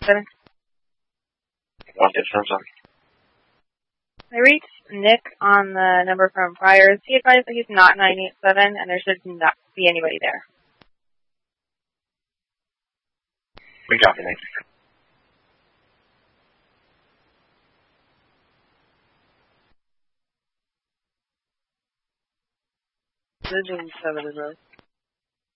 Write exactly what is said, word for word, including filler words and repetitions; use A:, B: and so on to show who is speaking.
A: seven.
B: One eight seven seven.
A: I reached Nick on the number from prior. He advised that he's not nine eight seven, and there should not be anybody there.
B: We copy, Nick.
C: Vision seven is right.